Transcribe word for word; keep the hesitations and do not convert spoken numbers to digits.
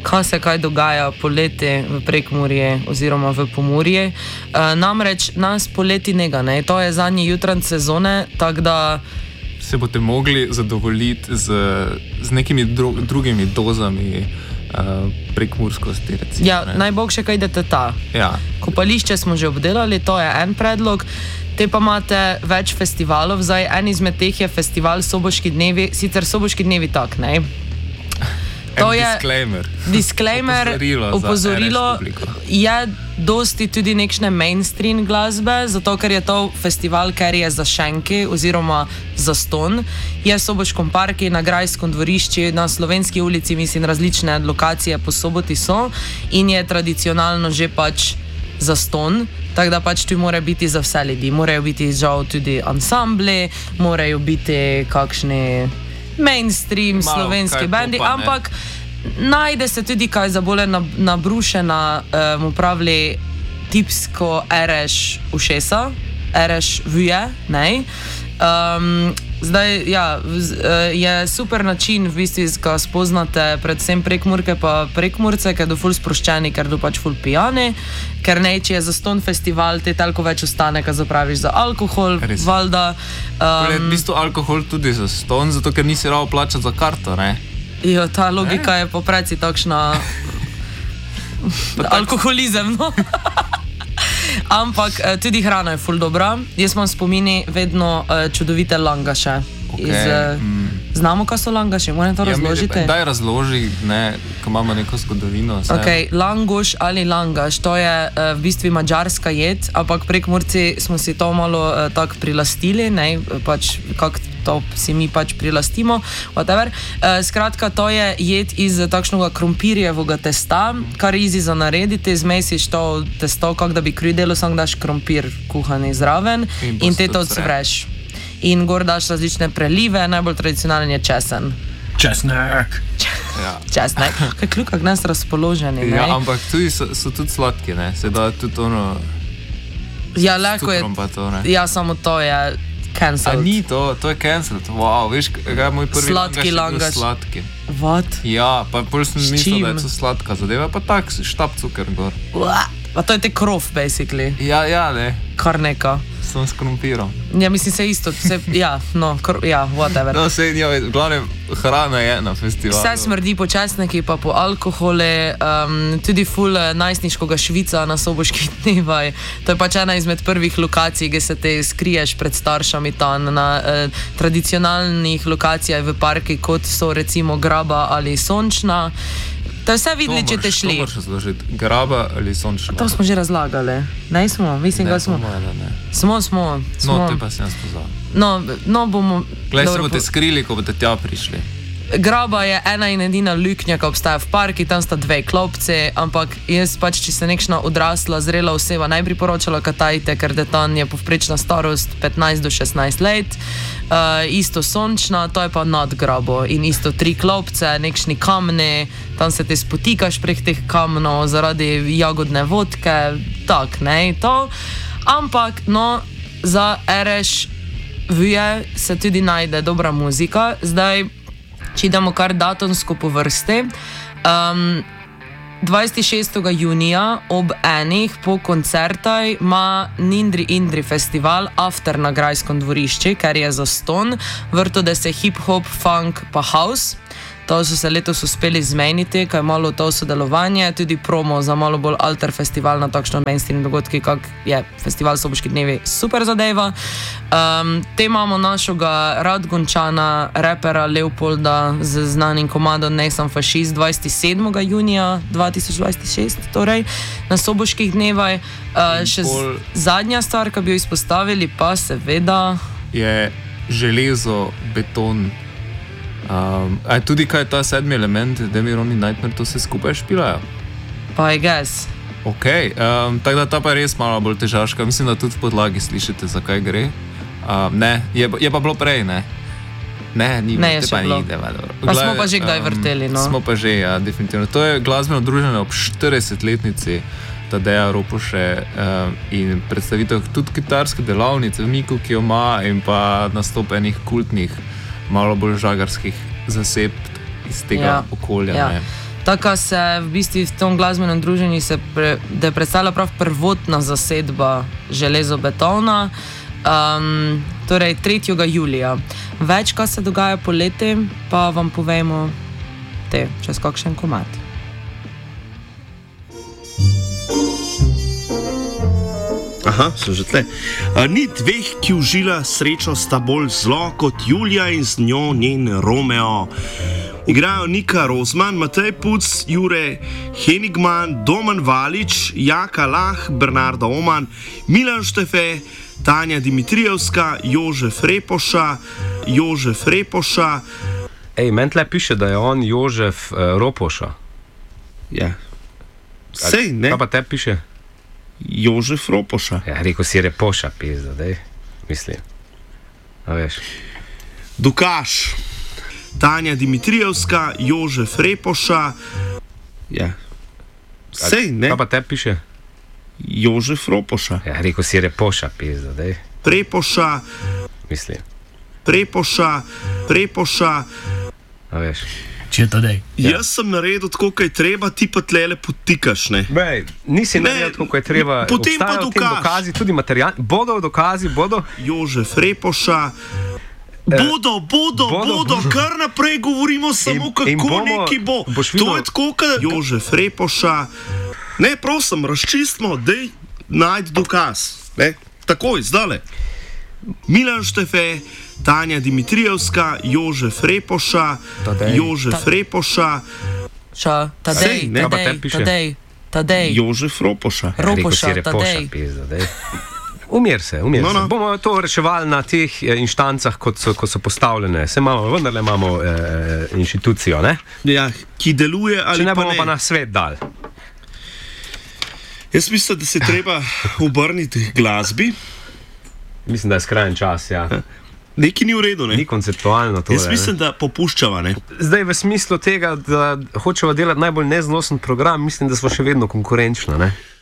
kaj se kaj dogaja poleti v Prekmurje oziroma v Pomurje. Uh, namreč nas poleti nega, ne? To je zadnji jutranj sezone, tako da se boste mogli zadovoljiti z, z nekimi dru, drugimi dozami uh, prekmurskosti. Recimo, ja, najbolj še kaj idete ta. Ja. Kopališče smo že obdelali, to je en predlog. Te pa imate več festivalov, zdaj en izmed teh je festival Soboški dnevi, sicer Soboški dnevi tak, ne? To je disclaimer. Disclaimer, opozorilo, opozorilo je dosti tudi nekšne mainstream glasbe, zato ker je to festival, ker je za šenki oziroma za ston. Je v Soboškom parku, na Grajskem dvorišču, na Slovenski ulici, mislim, različne lokacije po Soboti so in je tradicionalno že pač za ston. Tako da pač tu mora biti za vse ljudi. Morajo biti žal tudi ansambli, morajo biti kakšni mainstream malo slovenski bendi, ampak najde se tudi kaj za bolj nabrušena, um, upravili tipsko ereš ušesa, ereš vuje, ne? Um, zdaj, ja, je super način, v bistvu, ko spoznate predvsem Prekmurke pa Prekmurce, ker do ful sproščeni, ker do pač ful pijani, ker ne, če je za ston festival, te toliko več ostane, ko zapraviš za alkohol, valda. Um, je v bistvu alkohol tudi za ston, zato ker nisi rao plačati za karto, ne? Jo, ta logika ne? Je po preci takšna alkoholizem, no? Ampak tudi hrana je ful dobra. Jaz imam spomini vedno uh, čudovite langaše. Okay. Iz, uh, mm. Znamo, kaj so langaši? Moram to ja, razložiti? Daj razloži, ne, ko imamo neko zgodovino. Okay. Langoš ali langaš, to je uh, v bistvu mađarska jed, ampak Prekmurci smo si to malo uh, tako prilastili, ne, pač kako to si mi pač prilastimo, whatever. Uh, skratka, to je jed iz takšnega krompirjevega testa, kar izi za narediti, zmesiš to testo, kak da bi kruj delo, sam daš krompir kuhani zraven in, in te to odsvreš. In gor daš različne prelive, najbolj tradicionalen je česen. Česnek. Ja. Česnek. Kaj kljukak nas razpoloženi, ne? Ja, ampak tudi so, so tudi sladki, ne? Se da tudi ono... Ja, lako je... To, ja, samo to je cancelled. A ni to, to je cancelled. Wow, veš, kaj je moj prvi sladki langaš. Sladki. What? Ja, pa bolj sem mislil, da je to sladka zadeva, pa tak, štab cuker gor. Pa to je te krov, basically. Ja, ja, ne. Kar neka. Sem s krompirom. Ja, mislim se isto, se, ja, no, kr, ja, whatever. No, se, ja, v glavnem, hrana je na festivalu. Vse smrdi po česneki, pa po alkohole, um, tudi ful najstniškoga Švica na Soboških dnevaj. To je pač ena izmed prvih lokacij, kjer se te skriješ pred staršami tam na eh, tradicionalnih lokacijah v parki, kot so recimo Graba ali Sončna. To je vse videli, če te šli. To moraš razložiti. Graba ali Sončna? To smo že razlagali. Ne smo? Mislim, da smo. Ne, ne. Smo, smo. smo. No, te pa sem spoznal. No, no bomo... Glej, se boste skrili, ko boste tja prišli. Graba je ena in edina luknja, ki obstaja v parki, tam sta dve klopci, ampak jaz pač, če se nekšna odrasla, zrela oseba naj priporočala katajte, ker tam je povprečna starost petnajst do šestnajst let. Uh, isto Sončna, to je pa nad Grabo in isto tri klopce, nekšni kamni, tam se te spotikaš prek teh kamnov zaradi jagodne vodke, tak, ne, to. Ampak, no, za ereš vuje se tudi najde dobra muzika. Zdaj, če idemo kar datumsko po vrsti, um, dvajsetega šestega junija ob enih po koncertaj ima Nindri Indri festival After na Grajskem dvorišču, ker je za ston, vrto da se hip-hop, funk pa house. To so se letos uspeli zmeniti, kaj malo to sodelovanje, tudi promo za malo bolj alter festival na takšno mainstream dogodki, kak je festival Soboški dnevi, super zadeva. Um, te imamo našega Radgončana, repera Leopolda z znanim komadom Ne sam fašist dvajsetega sedmega junija dva tisoč dvajset šest, torej na Soboških dnevaj. Uh, še pol... zadnja stvar, ki bi jo izpostavili, pa seveda je železo, beton. Um, a tudi kaj je ta sedmi element, Demiron in Nightmare, to se skupaj špilajo? Pa I guess. Ok, um, tako da ta pa je res malo bolj težaška, mislim, da tudi v podlagi slišite, zakaj gre. Um, ne, je, je pa bilo prej, ne? Ne, ni ne, je še bilo. Ni, deva, pa smo pa že kdaj um, vrteli, no? Smo pa že, ja, definitivno. To je glasbeno druženje ob štiridesetletnici Tadeja Ropuše um, in predstavitev tudi kitarske delavnice v Miku, ki jo ima, in pa nastop enih kultnih malo bolj žagarskih zaseb iz tega ja, okolja. Ja. Tako se v bistvu v tom glasbenem druženju se pre, da je predstavlja prav prvotna zasedba Železobetona, um, torej tretjega julija. Več, kaj se dogaja poleti, pa vam povemo te, čez kakšen komad. Aha, so že tle. A, ni dveh, ki užila srečo, sta bolj zlo kot Julija in z njo njen Romeo. Igrajo Nika Rozman, Matej Puc, Jure Henigman, Domen Valič, Jaka Lah, Bernardo Oman, Milan Štefe, Tanja Dimitrijevska, Jožef Repoša, Jožef Repoša. Ej, meni tle piše, da je on Jožef uh, Ropoša. Ja. Sej, ne? Kaj pa te piše? Jožef Ropoša. Ja, rekel si Repoša, pizda, dej, mislim. A veš. Dukaš. Tanja Dimitrijevska, Jožef Repoša. Ja. Sej, ne? Kaj pa te piše? Jožef Ropoša. Ja, rekel si Repoša, pizda, dej. Prepoša. Mislim. Prepoša, prepoša. A veš. Če to dej. Ja. Jaz sem naredil tako, kaj treba, ti pa tlele potikaš, ne? Bej, nisi naredil tako, kaj treba. Potem pa Obstajajo v tem dokaž. dokazi, tudi material. Bodo dokazi, bodo. Jožef Repoša. Bodo, bodo, bodo. bodo, kar naprej govorimo samo, In- kako in bomo- neki bo. boš To videl- je tako, kot Jožef Repoša. Ne, prosim, razčistimo, dej najdi dokaz. Ne? Takoj, zdale. Milan Štefe, Tanja Dimitrijevska, Jožef Repoša, Tadej. Jožef Ta- Repoša, Ša, Tadej, Sej, ne, pa Tadej, te piše. Tadej, Tadej, Jožef Ropoša. Ja, rekel Ropoša, si Repoša, Tadej. pizda, dej. Umir se, umir No, se. no. Bomo to reševali na teh eh, inštancah, kot so, ko so postavljene. Se imamo, vendarle imamo eh, inštitucijo, ne? Ja, ki deluje ali Če ne pa bomo ne. pa na svet dali. Jaz mislim, da se treba obrniti k glasbi. Mislim, da je skrajen čas, ja. Nekaj ni v redu, ne? Ni konceptualno to. Jaz mislim, da popuščava, ne? Zdaj v smislu tega, da hočemo delati najbolj neznosen program, mislim, da smo še vedno konkurenčni, ne?